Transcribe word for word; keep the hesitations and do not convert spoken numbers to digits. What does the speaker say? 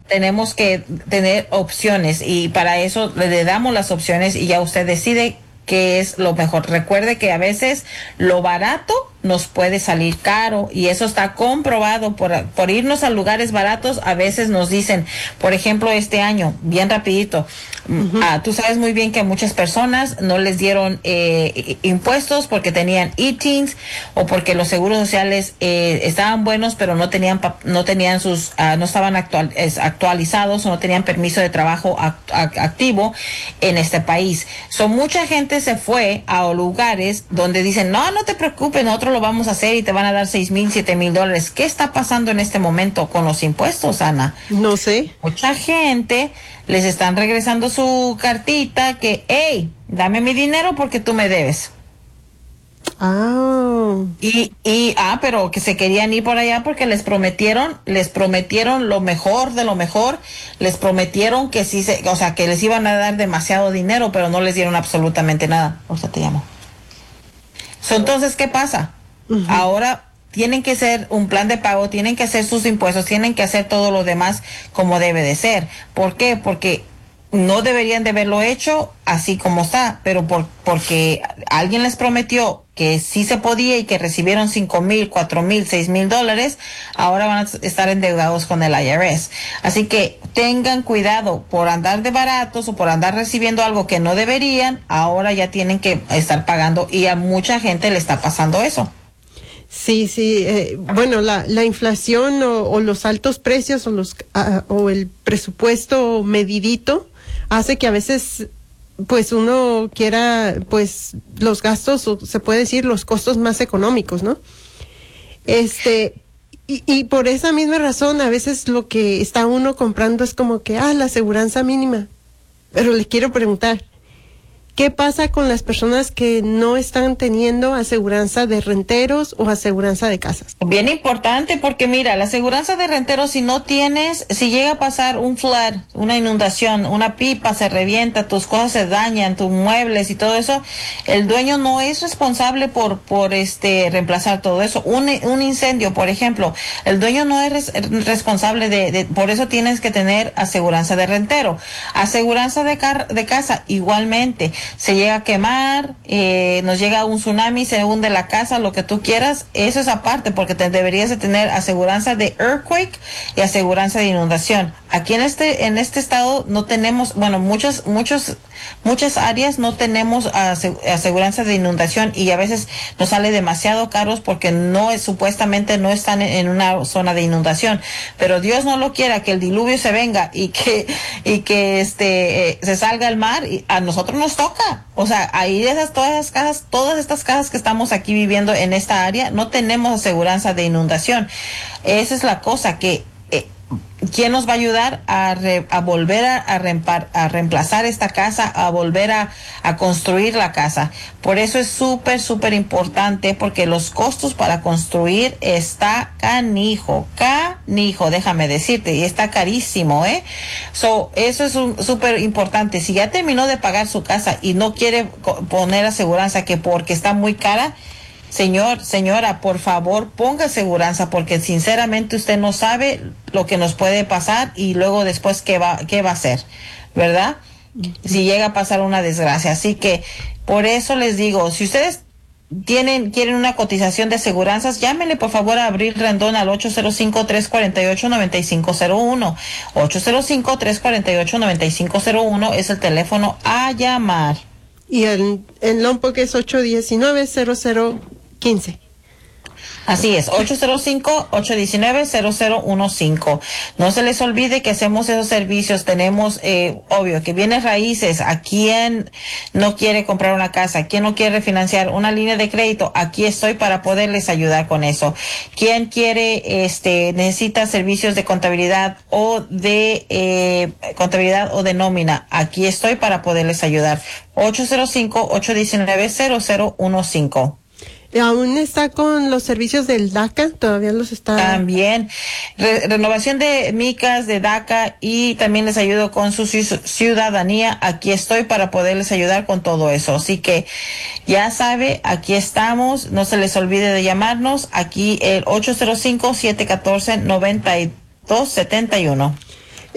tenemos que tener opciones y para eso le damos las opciones y ya usted decide qué es lo mejor. Recuerde que a veces lo barato nos puede salir caro y eso está comprobado por, por irnos a lugares baratos. A veces nos dicen, por ejemplo, este año, bien rapidito, uh-huh. ah, tú sabes muy bien que a muchas personas no les dieron eh, impuestos porque tenían E-teens o porque los seguros sociales eh, estaban buenos pero no tenían no tenían sus uh, no estaban actual, es, actualizados o no tenían permiso de trabajo act, act, activo en este país. So, mucha gente se fue a lugares donde dicen, no, no te preocupes, nosotros lo vamos a hacer y te van a dar seis mil, siete mil dólares. ¿Qué está pasando en este momento con los impuestos, Ana? No sé. Mucha gente les están regresando su cartita que, hey, dame mi dinero porque tú me debes. Ah. Y, y, ah, pero que se querían ir por allá porque les prometieron, les prometieron lo mejor de lo mejor, les prometieron que sí se, o sea, que les iban a dar demasiado dinero, pero no les dieron absolutamente nada. O sea, te llamo. So, entonces, ¿qué pasa? Uh-huh. Ahora tienen que hacer un plan de pago, tienen que hacer sus impuestos, tienen que hacer todo lo demás como debe de ser. ¿Por qué? Porque no deberían de haberlo hecho así como está, pero por, porque alguien les prometió que sí se podía y que recibieron cinco mil, cuatro mil, seis mil dólares, ahora van a estar endeudados con el I R S. Así que tengan cuidado por andar de baratos o por andar recibiendo algo que no deberían, ahora ya tienen que estar pagando y a mucha gente le está pasando eso. Sí, sí, eh, bueno, la, la inflación o, o los altos precios o los uh, o el presupuesto medidito hace que a veces pues uno quiera pues los gastos, o se puede decir los costos más económicos, ¿no? Este, y, y por esa misma razón a veces lo que está uno comprando es como que, ah, la aseguranza mínima. Pero le quiero preguntar, ¿qué pasa con las personas que no están teniendo aseguranza de renteros o aseguranza de casas? Bien importante porque mira, la aseguranza de renteros, si no tienes, si llega a pasar un flood, una inundación, una pipa se revienta, tus cosas se dañan, tus muebles y todo eso, el dueño no es responsable por por este reemplazar todo eso. Un, un incendio, por ejemplo, el dueño no es res, responsable de, de, por eso tienes que tener aseguranza de rentero. Aseguranza de, car, de casa, igualmente. Se llega a quemar, eh, nos llega un tsunami, se hunde la casa, lo que tú quieras, eso es aparte porque te deberías de tener aseguranza de earthquake y aseguranza de inundación. Aquí en este en este estado no tenemos, bueno, muchos muchos muchas áreas no tenemos aseguranza de inundación y a veces nos sale demasiado caros porque no es, supuestamente no están en, en una zona de inundación, pero Dios no lo quiera que el diluvio se venga y que y que este eh, se salga al mar y a nosotros nos toca. O sea, ahí esas todas las casas, todas estas casas que estamos aquí viviendo en esta área no tenemos aseguranza de inundación. Esa es la cosa que eh, ¿quién nos va a ayudar a, re, a volver a, a, reempar, a reemplazar esta casa, a volver a, a construir la casa? Por eso es súper, súper importante porque los costos para construir está canijo, canijo, déjame decirte, y está carísimo, ¿eh? So, eso es súper importante. Si ya terminó de pagar su casa y no quiere poner aseguranza que porque está muy cara, señor, señora, por favor, ponga aseguranza porque sinceramente usted no sabe lo que nos puede pasar y luego después qué va, qué va a hacer, ¿verdad? Uh-huh. Si llega a pasar una desgracia. Así que por eso les digo, si ustedes tienen, quieren una cotización de aseguranzas, llámenle por favor a Abril Rendón al ocho cero cinco, tres cuatro ocho, nueve cinco cero uno. ocho cero cinco, tres cuatro ocho, nueve cinco cero uno es el teléfono a llamar. Y el, el Lompoc es ocho uno nueve, cero cero uno cinco. Así es, ocho cero cinco, ocho uno nueve, cero cero uno cinco. No se les olvide que hacemos esos servicios. Tenemos, eh, obvio, que bienes raíces. ¿A quién no quiere comprar una casa? ¿A quién no quiere refinanciar una línea de crédito? Aquí estoy para poderles ayudar con eso. ¿Quién quiere, este, necesita servicios de contabilidad o de eh, contabilidad o de nómina? Aquí estoy para poderles ayudar. ocho cero cinco, ocho uno nueve, cero cero uno cinco. ¿Aún está con los servicios del DACA? ¿Todavía los está? También. Re- renovación de micas, de DACA y también les ayudo con su ciudadanía. Aquí estoy para poderles ayudar con todo eso. Así que ya sabe, aquí estamos. No se les olvide de llamarnos. Aquí el ocho cero cinco, siete uno cuatro, nueve dos siete uno.